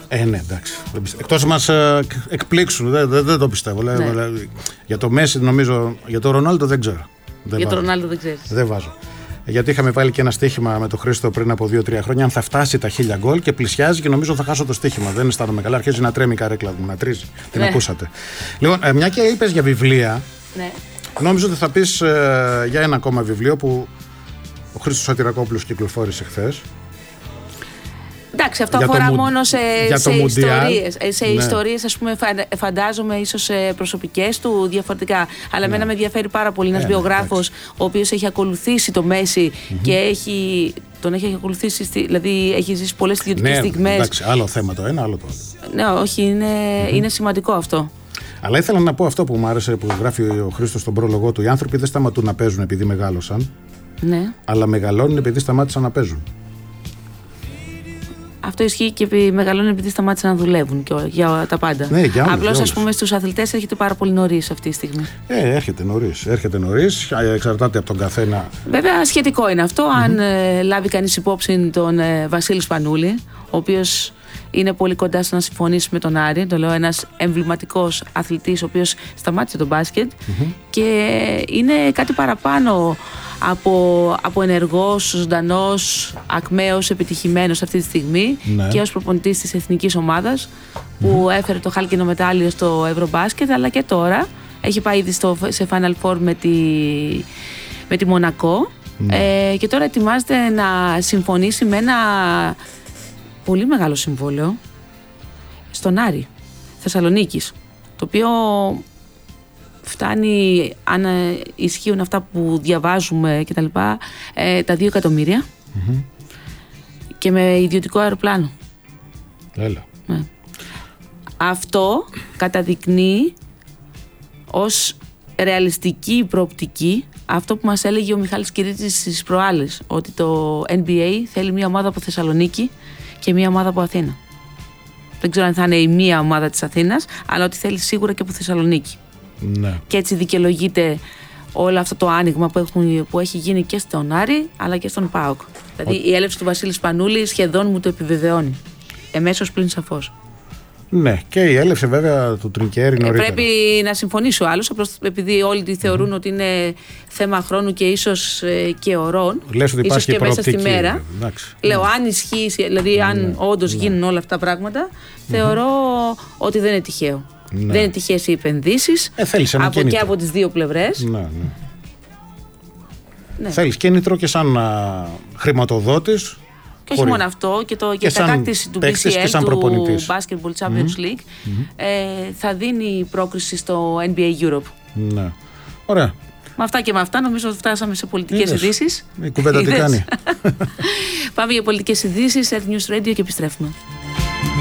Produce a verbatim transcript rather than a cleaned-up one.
Ε, ναι, εντάξει. Εκτός μας ε, εκπλήξουν, δεν, δεν, δεν το πιστεύω. Ναι. Δηλαδή, για το Μέση νομίζω, για το Ρονάλντο δεν ξέρω. Δεν για βάζω. το Ρονάλντο δεν ξέρεις. Δεν βάζω. Γιατί είχαμε βάλει και ένα στοίχημα με τον Χρήστο πριν από δύο τρία χρόνια. Αν θα φτάσει τα χίλια γκολ και πλησιάζει και νομίζω θα χάσω το στοίχημα. Δεν αισθάνομαι καλά. Αρχίζει να τρέμει η καρέκλα μου, να τρίζει. Την ναι. ακούσατε. Λοιπόν, ε, μια και είπες για βιβλία. Ναι. Νόμιζα ότι θα πεις ε, για ένα ακόμα βιβλίο που ο Χρήστος Σωτηρακόπουλος κυκλοφόρησε χθες. Εντάξει, αυτό για αφορά το, μόνο σε, σε ιστορίες. Σε ναι. ιστορίες, ας πούμε, φαντάζομαι ίσως προσωπικές του διαφορετικά. Αλλά ναι. εμένα με ενδιαφέρει πάρα πολύ ένας yeah, βιογράφος, yeah, ο οποίος έχει ακολουθήσει το Μέση mm-hmm. και έχει, τον έχει ακολουθήσει, στη, δηλαδή έχει ζήσει πολλές ιδιωτικές ναι, στιγμές. Εντάξει, άλλο θέμα το ένα, άλλο το άλλο. Ναι, όχι, είναι, mm-hmm. είναι σημαντικό αυτό. Αλλά ήθελα να πω αυτό που μου άρεσε που γράφει ο Χρήστος στον πρόλογο του. Οι άνθρωποι δεν σταματούν να παίζουν επειδή μεγάλωσαν, ναι. αλλά μεγαλώνουν επειδή σταμάτησαν να παίζουν. Αυτό ισχύει και μεγαλώνουν επειδή σταμάτησαν να δουλεύουν και για τα πάντα. Ναι, για όλους, απλώς, ας πούμε, στους αθλητές έρχεται πάρα πολύ νωρίς αυτή τη στιγμή. Ε, έρχεται νωρίς. Έρχεται νωρίς, εξαρτάται από τον καθένα. Βέβαια, σχετικό είναι αυτό. Mm-hmm. Αν ε, λάβει κανείς υπόψη τον ε, Βασίλη Σπανούλη, ο οποίος είναι πολύ κοντά στο να συμφωνήσει με τον Άρη. Το λέω, ένας εμβληματικός αθλητής, ο οποίος σταμάτησε τον μπάσκετ mm-hmm. και είναι κάτι παραπάνω από, από ενεργός, ζωντανός, ακμαίος, επιτυχημένος αυτή τη στιγμή ναι. και ως προπονητής της εθνικής ομάδας που mm-hmm. έφερε το χάλκινο μετάλλιο στο Ευρωμπάσκετ, αλλά και τώρα έχει πάει ήδη στο, σε Final Four με τη, με τη Μονακό mm-hmm. ε, και τώρα ετοιμάζεται να συμφωνήσει με ένα πολύ μεγάλο συμβόλαιο στον Άρη Θεσσαλονίκης, το οποίο φτάνει, αν ισχύουν αυτά που διαβάζουμε και τα λοιπά, ε, τα δύο εκατομμύρια mm-hmm. και με ιδιωτικό αεροπλάνο. Έλα. Ναι. Αυτό καταδεικνύει ως ρεαλιστική προοπτική αυτό που μας έλεγε ο Μιχάλης Κυρίτσης στις προάλλες, ότι το N B A θέλει μια ομάδα από Θεσσαλονίκη και μια ομάδα από Αθήνα. Δεν ξέρω αν θα είναι η μία ομάδα της Αθήνας, αλλά ότι θέλει σίγουρα και από Θεσσαλονίκη. Ναι. Και έτσι δικαιολογείται όλο αυτό το άνοιγμα που, έχουν, που έχει γίνει και στον Άρη αλλά και στον ΠΑΟΚ. Δηλαδή Ο... η έλευση του Βασίλη Σπανούλη σχεδόν μου το επιβεβαιώνει. Εμέσως πλην σαφώς. Ναι, και η έλευση βέβαια του Τρικέρι νωρίτερα. Πρέπει να συμφωνήσει ο άλλος, απλώς επειδή όλοι τη θεωρούν mm. ότι είναι θέμα χρόνου και ίσως ε, και ωρών. Λες ότι ίσως και, και μέσα στη μέρα. Εντάξει. Λέω, αν ισχύσει, δηλαδή αν ναι, όντως ναι. γίνουν όλα αυτά τα πράγματα, mm-hmm. θεωρώ ότι δεν είναι τυχαίο. Ναι. Δεν είναι τυχαίες οι επενδύσεις ε, από κίνητρο. και από τις δύο πλευρές. Ναι, ναι. Ναι. Θέλεις κίνητρο και σαν α, χρηματοδότης. Και όχι μόνο αυτό, και, το, και, και η κατάκτηση του μπι σι ελ, του Basketball Champions mm-hmm. League, mm-hmm. Ε, θα δίνει πρόκριση στο N B A Europe. Ναι. Ωραία. Με αυτά και με αυτά νομίζω ότι φτάσαμε σε πολιτικές ειδήσεις. Η κουβέντα τι κάνει. Πάμε για πολιτικές ειδήσεις, Earth News Radio και επιστρέφουμε.